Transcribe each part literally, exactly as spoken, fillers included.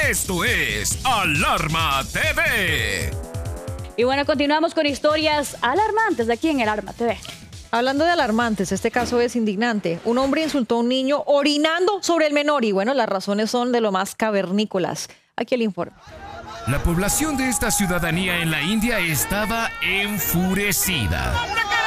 Esto es Alarma T V. Y bueno, continuamos con historias alarmantes de aquí en Alarma T V. Hablando de alarmantes, este caso es indignante. Un hombre insultó a un niño orinando sobre el menor y bueno, las razones son de lo más cavernícolas. Aquí el informe. La población de esta ciudadanía en la India estaba enfurecida.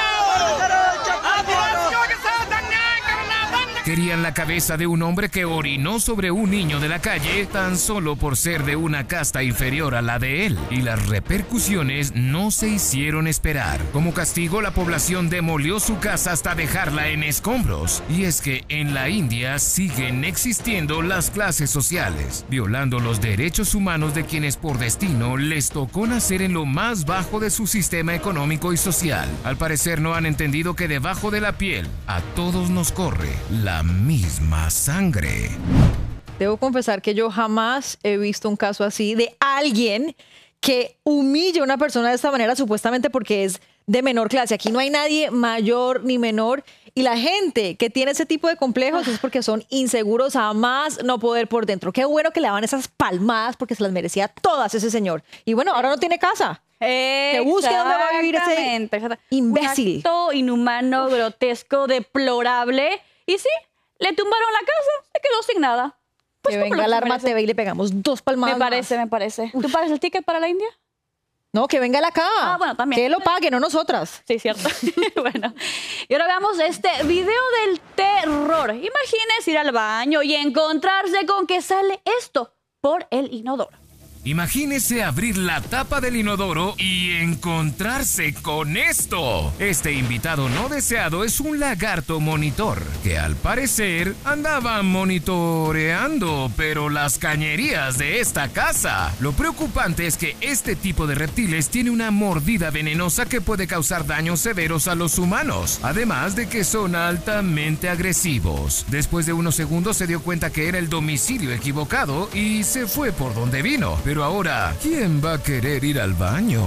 Querían la cabeza de un hombre que orinó sobre un niño de la calle tan solo por ser de una casta inferior a la de él. Y las repercusiones no se hicieron esperar. Como castigo, la población demolió su casa hasta dejarla en escombros. Y es que en la India siguen existiendo las clases sociales, violando los derechos humanos de quienes por destino les tocó nacer en lo más bajo de su sistema económico y social. Al parecer no han entendido que debajo de la piel a todos nos corre la misma sangre. Debo confesar que yo jamás he visto un caso así de alguien que humille a una persona de esta manera supuestamente porque es de menor clase. Aquí no hay nadie mayor ni menor y la gente que tiene ese tipo de complejos es porque son inseguros a más no poder por dentro. Qué bueno que le daban esas palmadas porque se las merecía todas ese señor. Y bueno, ahora no tiene casa. Que busque dónde va a vivir ese imbécil. Un acto inhumano, grotesco, deplorable. Y sí, le tumbaron la casa, se quedó sin nada. Pues que venga Alarma T V y le pegamos dos palmadas. Me parece, más. me parece. Uf. ¿Tú pagas el ticket para la India? No, que venga él acá. Ah, bueno, también. Que él lo pague, no nosotras. Sí, cierto. Bueno, y ahora veamos este video del terror. Imagínese ir al baño y encontrarse con que sale esto por el inodoro. Imagínese abrir la tapa del inodoro y encontrarse con esto. Este invitado no deseado es un lagarto monitor, que al parecer andaba monitoreando, pero las cañerías de esta casa. Lo preocupante es que este tipo de reptiles tiene una mordida venenosa que puede causar daños severos a los humanos, además de que son altamente agresivos. Después de unos segundos se dio cuenta que era el domicilio equivocado y se fue por donde vino. Pero ahora, ¿quién va a querer ir al baño?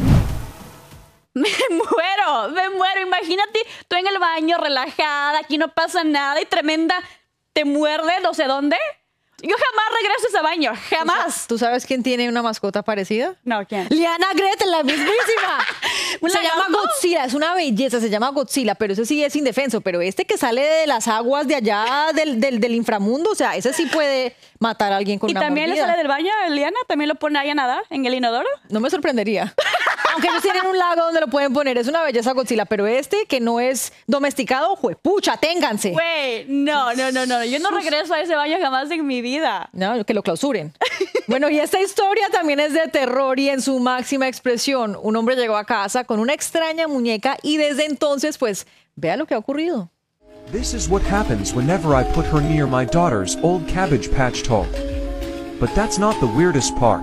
Me muero, me muero. Imagínate tú en el baño relajada, aquí no pasa nada y tremenda te muerde no sé dónde. Yo jamás regreso a ese baño, jamás. ¿Tú sabes quién tiene una mascota parecida? No, ¿quién? Liana Gretel, la mismísima. Se llama Godzilla, es una belleza, se llama Godzilla, pero ese sí es indefenso. Pero este que sale de las aguas de allá del, del, del inframundo, o sea, ese sí puede matar a alguien con una mordida. ¿Y también le sale del baño, Liana? ¿También lo pone ahí a nadar en el inodoro? No me sorprendería. Aunque ellos tienen un lago donde lo pueden poner, es una belleza Godzilla, pero este que no es domesticado, juepucha, ténganse. Güey, no, no, no, no, yo no regreso a ese baño jamás en mi vida. No, que lo clausuren. Bueno, y esta historia también es de terror y en su máxima expresión. Un hombre llegó a casa con una extraña muñeca y desde entonces, pues, vea lo que ha ocurrido. This is what happens whenever I put her near my daughter's old Cabbage Patch toy. But that's not the weirdest part.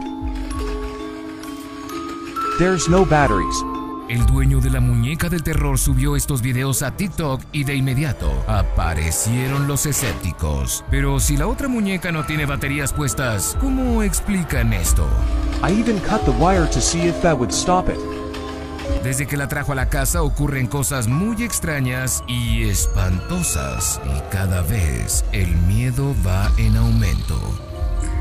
There's no batteries. El dueño de la muñeca del terror subió estos videos a TikTok y de inmediato aparecieron los escépticos. Pero si la otra muñeca no tiene baterías puestas, ¿cómo explican esto? I even cut the wire to see if that would stop it. Desde que la trajo a la casa ocurren cosas muy extrañas y espantosas, y cada vez el miedo va en aumento.